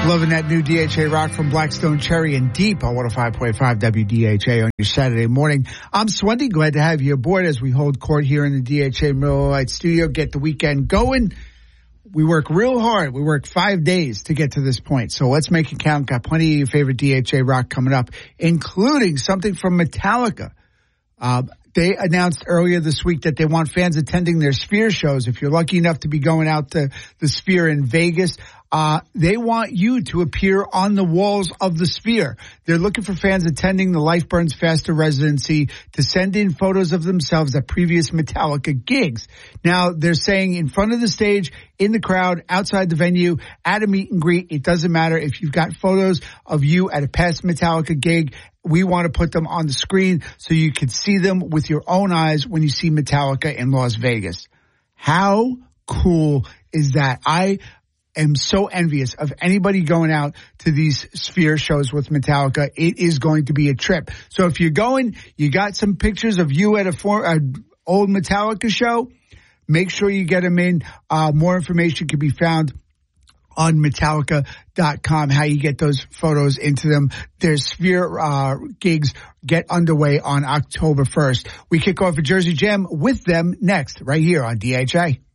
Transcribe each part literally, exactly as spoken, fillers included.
Loving that new D H A rock from Blackstone Cherry and Deep on one oh five point five W D H A on your Saturday morning. I'm Swendy. Glad to have you aboard as we hold court here in the D H A Miller Lite studio. Get the weekend going. We work real hard. We work five days to get to this point. So let's make it count. Got plenty of your favorite D H A rock coming up, including something from Metallica. Uh, They announced earlier this week that they want fans attending their Sphere shows. If you're lucky enough to be going out to the Sphere in Vegas, uh, they want you to appear on the walls of the Sphere. They're looking for fans attending the Life Burns Faster residency to send in photos of themselves at previous Metallica gigs. Now, they're saying in front of the stage, in the crowd, outside the venue, at a meet and greet. It doesn't matter if you've got photos of you at a past Metallica gig. We want to put them on the screen so you can see them with your own eyes when you see Metallica in Las Vegas. How cool is that? I am so envious of anybody going out to these Sphere shows with Metallica. It is going to be a trip. So if you're going, you got some pictures of you at a for, uh, old Metallica show, make sure you get them in. Uh, more information can be found on Metallica dot com, how you get those photos into them. Their Sphere uh, gigs get underway on October first. We kick off a Jersey Jam with them next, right here on D H A.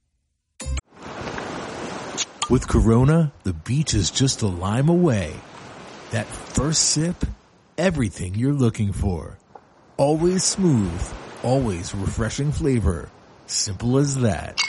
With Corona, the beach is just a lime away. That first sip, everything you're looking for. Always smooth, always refreshing flavor. Simple as that.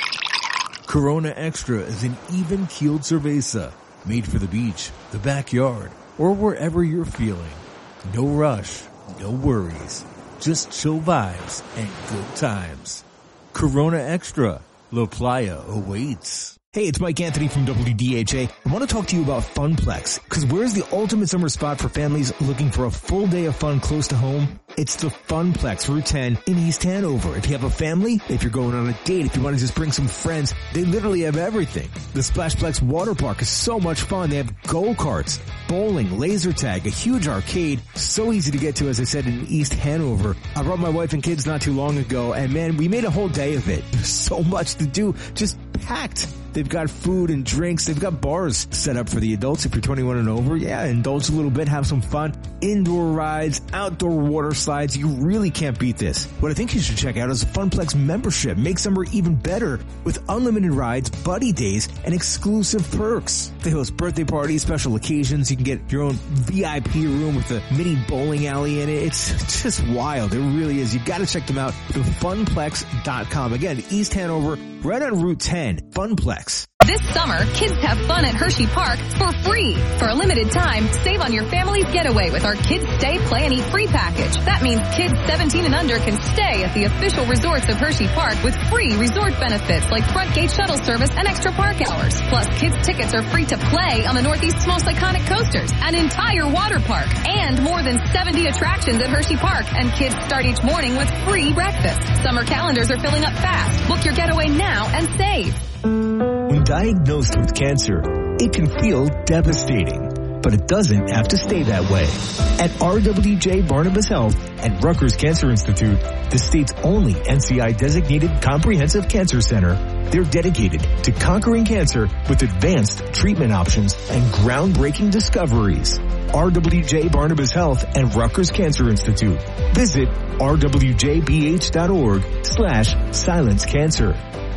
Corona Extra is an even-keeled cerveza made for the beach, the backyard, or wherever you're feeling. No rush, no worries, just chill vibes and good times. Corona Extra, La Playa awaits. Hey, it's Mike Anthony from W D H A. I want to talk to you about Funplex, because where's the ultimate summer spot for families looking for a full day of fun close to home? It's the Funplex, Route ten in East Hanover. If you have a family, if you're going on a date, if you want to just bring some friends, they literally have everything. The Splashplex Water Park is so much fun. They have go-karts, bowling, laser tag, a huge arcade, so easy to get to, as I said, in East Hanover. I brought my wife and kids not too long ago, and man, we made a whole day of it. There's so much to do, just packed. They've got food and drinks. They've got bars set up for the adults if you're twenty-one and over. Yeah, indulge a little bit, have some fun. Indoor rides, outdoor water slides. You really can't beat this. What I think you should check out is a Funplex membership. Make summer even better with unlimited rides, buddy days, and exclusive perks. They host birthday parties, special occasions. You can get your own V I P room with a mini bowling alley in it. It's just wild. It really is. You got to check them out. The funplex dot com. Again, East Hanover, right on Route ten. Funplex. This summer, kids have fun at Hershey Park for free. For a limited time, save on your family's getaway with our Kids Stay, Play, and Eat free package. That means kids seventeen and under can stay at the official resorts of Hershey Park with free resort benefits like front gate shuttle service and extra park hours. Plus, kids' tickets are free to play on the Northeast's most iconic coasters, an entire water park, and more than seventy attractions at Hershey Park. And kids start each morning with free breakfast. Summer calendars are filling up fast. Book your getaway now and save. When diagnosed with cancer, it can feel devastating, but it doesn't have to stay that way. At R W J Barnabas Health and Rutgers Cancer Institute, the state's only N C I-designated comprehensive cancer center, they're dedicated to conquering cancer with advanced treatment options and groundbreaking discoveries. R W J Barnabas Health and Rutgers Cancer Institute. Visit r w j b h dot org slash silence cancer.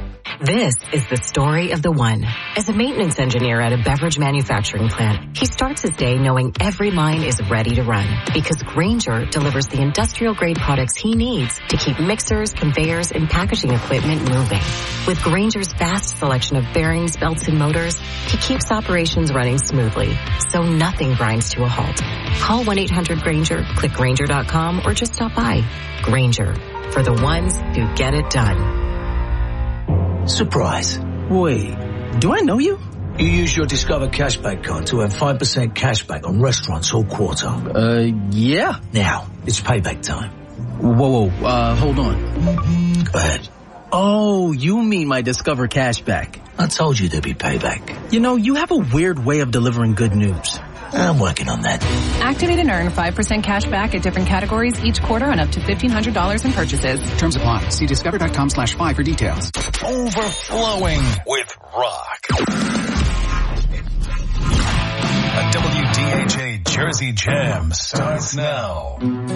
This is the story of the one. As a maintenance engineer at a beverage manufacturing plant, he starts his day knowing every line is ready to run because Grainger delivers the industrial-grade products he needs to keep mixers, conveyors, and packaging equipment moving. With Grainger's vast selection of bearings, belts, and motors, he keeps operations running smoothly, so nothing grinds to a halt. Call one eight hundred Grainger, click Grainger dot com, or just stop by. Grainger, for the ones who get it done. Surprise. Wait, do I know you? You use your Discover Cashback card to have five percent cashback on restaurants all quarter. Uh, yeah. Now, it's payback time. Whoa, whoa, uh, hold on. Go ahead. Oh, you mean my Discover Cashback. I told you there'd be payback. You know, you have a weird way of delivering good news. I'm working on that. Activate and earn five percent cash back at different categories each quarter on up to fifteen hundred dollars in purchases. Terms apply. See discover dot com slash five for details. Overflowing with rock. Jam starts now.